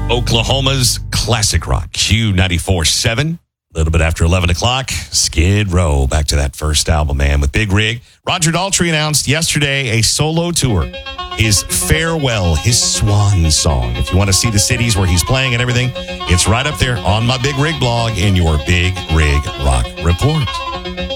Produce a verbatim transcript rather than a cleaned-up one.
Oklahoma's classic rock, Q ninety-four seven. A little bit after eleven o'clock, Skid Row. Back to that first album, man, with Big Rig. Roger Daltrey announced yesterday a solo tour. His farewell, his swan song. If you want to see the cities where he's playing and everything, it's right up there on my Big Rig blog in your Big Rig Rock Report.